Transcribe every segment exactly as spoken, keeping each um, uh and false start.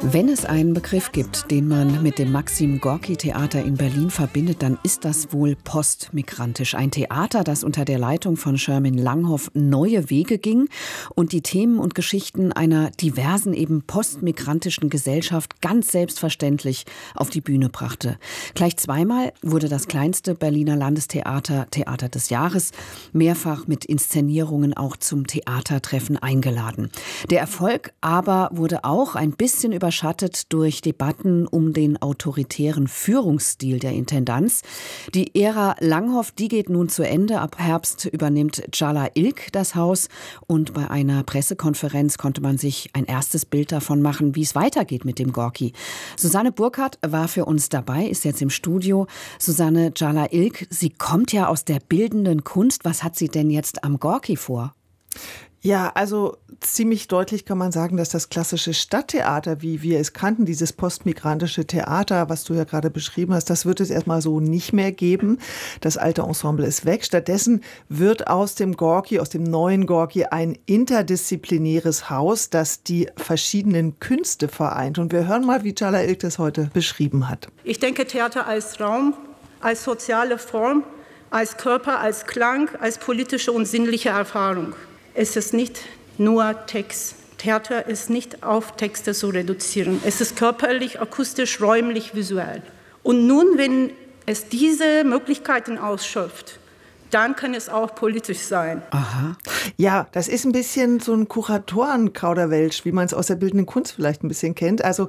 Wenn es einen Begriff gibt, den man mit dem Maxim-Gorki-Theater in Berlin verbindet, dann ist das wohl postmigrantisch. Ein Theater, das unter der Leitung von Shermin Langhoff neue Wege ging und die Themen und Geschichten einer diversen, eben postmigrantischen Gesellschaft ganz selbstverständlich auf die Bühne brachte. Gleich zweimal wurde das kleinste Berliner Landestheater Theater des Jahres mehrfach mit Inszenierungen auch zum Theatertreffen eingeladen. Der Erfolg aber wurde auch ein bisschen überschattet durch Debatten um den autoritären Führungsstil der Intendanz. Die Ära Langhoff, die geht nun zu Ende. Ab Herbst übernimmt Cala Ilk das Haus. Und bei einer Pressekonferenz konnte man sich ein erstes Bild davon machen, wie es weitergeht mit dem Gorki. Susanne Burkhardt war für uns dabei, ist jetzt im Studio. Susanne, Cala Ilk, sie kommt ja aus der bildenden Kunst. Was hat sie denn jetzt am Gorki vor? Ja, also ziemlich deutlich kann man sagen, dass das klassische Stadttheater, wie wir es kannten, dieses postmigrantische Theater, was du ja gerade beschrieben hast, das wird es erstmal so nicht mehr geben. Das alte Ensemble ist weg. Stattdessen wird aus dem Gorki, aus dem neuen Gorki, ein interdisziplinäres Haus, das die verschiedenen Künste vereint. Und wir hören mal, wie Cala Ilk das heute beschrieben hat. Ich denke Theater als Raum, als soziale Form, als Körper, als Klang, als politische und sinnliche Erfahrung. Es ist nicht nur Text. Theater ist nicht auf Texte zu reduzieren. Es ist körperlich, akustisch, räumlich, visuell. Und nun, wenn es diese Möglichkeiten ausschöpft, dann kann es auch politisch sein. Aha. Ja, das ist ein bisschen so ein Kuratoren-Kauderwelsch, wie man es aus der bildenden Kunst vielleicht ein bisschen kennt. Also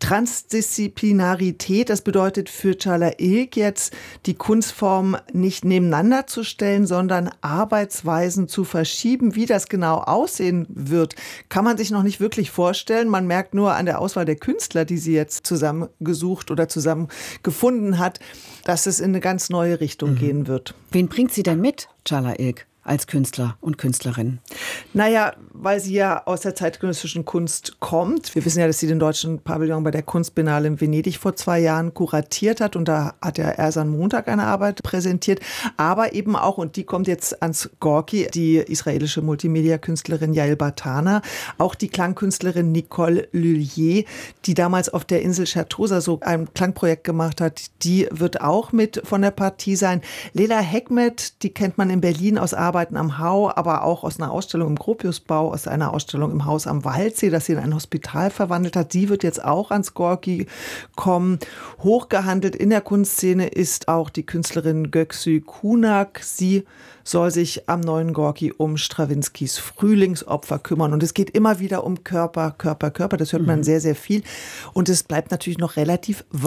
Transdisziplinarität, das bedeutet für Cala Ilk jetzt, die Kunstform nicht nebeneinander zu stellen, sondern Arbeitsweisen zu verschieben. Wie das genau aussehen wird, kann man sich noch nicht wirklich vorstellen. Man merkt nur an der Auswahl der Künstler, die sie jetzt zusammengesucht oder zusammengefunden hat, dass es in eine ganz neue Richtung mhm. gehen wird. Wen bringt sie denn mit, Cala Ilk, als Künstler und Künstlerin? Naja, weil sie ja aus der zeitgenössischen Kunst kommt. Wir wissen ja, dass sie den deutschen Pavillon bei der Kunstbiennale in Venedig vor zwei Jahren kuratiert hat. Und da hat ja Ersan Montag eine Arbeit präsentiert. Aber eben auch, und die kommt jetzt ans Gorki, die israelische Multimedia-Künstlerin Yael Bartana. Auch die Klangkünstlerin Nicole Lullier, die damals auf der Insel Certosa so ein Klangprojekt gemacht hat. Die wird auch mit von der Partie sein. Lela Hekmet, die kennt man in Berlin aus Arbeiten am Hau, aber auch aus einer Ausstellung im Gropiusbau, aus einer Ausstellung im Haus am Waldsee, das sie in ein Hospital verwandelt hat. Sie wird jetzt auch ans Gorki kommen. Hochgehandelt in der Kunstszene ist auch die Künstlerin Göksu Kunak. Sie soll sich am neuen Gorki um Strawinskys Frühlingsopfer kümmern. Und es geht immer wieder um Körper, Körper, Körper. Das hört man mhm. sehr, sehr viel. Und es bleibt natürlich noch relativ